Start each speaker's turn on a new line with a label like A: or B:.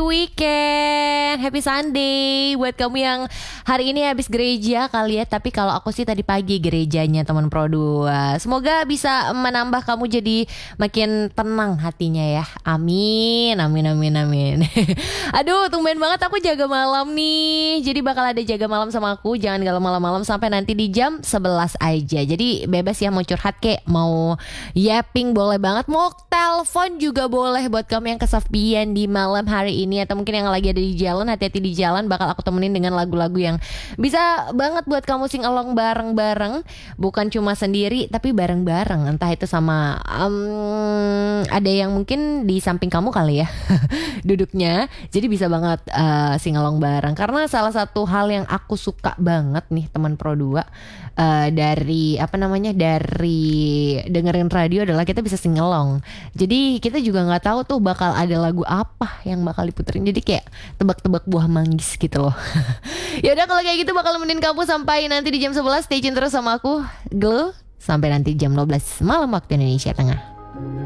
A: weekend, happy Sunday buat kamu yang hari ini habis gereja kali ya. Tapi kalau aku sih tadi pagi gerejanya teman Pro 2. Semoga bisa menambah kamu jadi makin tenang hatinya ya. Amin, amin, amin, amin. Aduh, tumben banget aku jaga malam nih. Jadi bakal ada jaga malam sama aku. Jangan galau malam-malam sampai nanti di jam 11 aja. Jadi bebas ya, mau curhat kek, mau yapping boleh banget, mau telepon juga boleh buat kamu yang kesepian di malam hari ini, atau mungkin yang lagi ada di jalan. Hati-hati di jalan, bakal aku temenin dengan lagu-lagu yang bisa banget buat kamu sing along bareng-bareng. Bukan cuma sendiri tapi bareng-bareng. Entah itu sama ada yang mungkin di samping kamu kali ya duduknya. Jadi bisa banget sing along bareng. Karena salah satu hal yang aku suka banget nih teman Pro 2 dari dari dengerin radio adalah kita bisa sing along. Jadi kita juga nggak tahu tuh bakal ada lagu apa yang bakal diputerin. Jadi kayak tebak-tebak buah manggis gitu loh. Ya udah, kalau kayak gitu bakal nemenin kamu sampai nanti di jam 11. Stay tune terus sama aku, Glow, sampai nanti jam 12 malam waktu Indonesia Tengah.